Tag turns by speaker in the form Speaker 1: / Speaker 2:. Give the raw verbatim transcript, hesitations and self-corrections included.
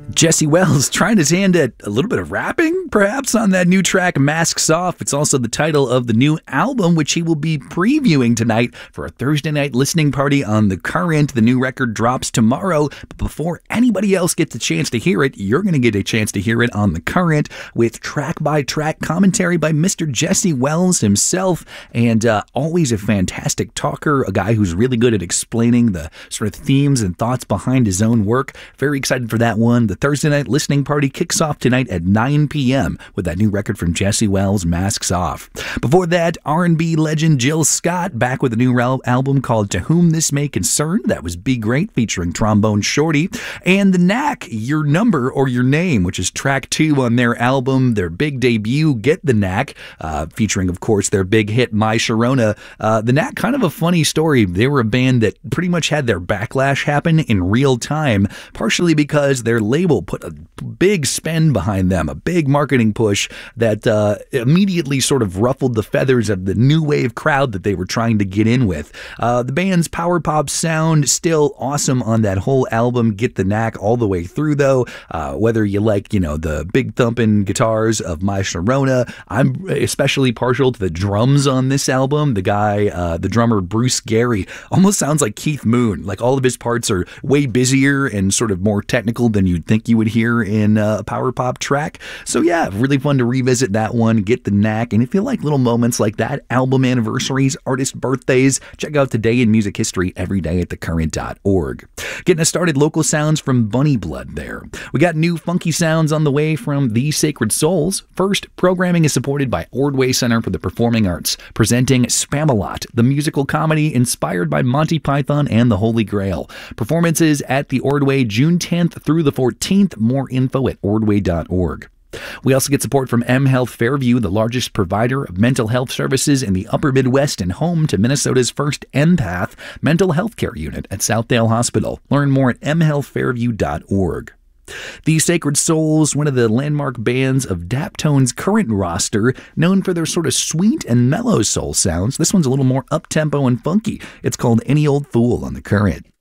Speaker 1: Jesse Wells trying his hand at a little bit of rapping, perhaps, on that new track, Masks Off. It's also the title of the new album, which he will be previewing tonight for a Thursday night listening party on The Current. The new record drops tomorrow, but before anybody else gets a chance to hear it, you're going to get a chance to hear it on The Current with track-by-track commentary by Mister Jesse Wells himself, and uh, always a fantastic talker, a guy who's really good at explaining the sort of themes and thoughts behind his own work. Very excited for that one. The Thursday night listening party kicks off tonight at nine p.m. with that new record from Jesse Wells, Masks Off. Before that, R and B legend Jill Scott back with a new al- album called To Whom This May Concern. That was Be Great featuring Trombone Shorty. And The Knack, Your Number or Your Name, which is track two on their album, their big debut, Get the Knack, uh, featuring, of course, their big hit, My Sharona. Uh, the Knack, kind of a funny story. They were a band that pretty much had their backlash happen in real time, partially because their label put a big spend behind them, a big marketing push that uh, immediately sort of ruffled the feathers of the new wave crowd that they were trying to get in with. Uh, the band's power pop sound still awesome on that whole album, Get the Knack, all the way through, though. Uh, whether you like, you know, the big thumping guitars of My Sharona, I'm especially partial to the drums on this album. The guy, uh, the drummer Bruce Gary, almost sounds like Keith Moon. Like, all of his parts are way busier and sort of more technical than you'd think you would hear in a power pop track. So yeah, really fun to revisit that one, Get the Knack. And if you like little moments like that, album anniversaries, artist birthdays, check out Today in Music History every day at the current dot org. Getting us started, local sounds from Bunny Blood there. We got new funky sounds on the way from The Sacred Souls. First, programming is supported by Ordway Center for the Performing Arts, presenting Spamalot, the musical comedy inspired by Monty Python and the Holy Grail. Performances at the Ordway June tenth through the fourteenth. More info at ordway dot org. We also get support from M Health Fairview, the largest provider of mental health services in the upper Midwest and home to Minnesota's first empath mental health care unit at Southdale Hospital. Learn more at m health fairview dot org. The Sacred Souls, one of the landmark bands of Daptone's current roster, known for their sort of sweet and mellow soul sounds. This one's a little more up-tempo and funky. It's called Any Old Fool on The Current.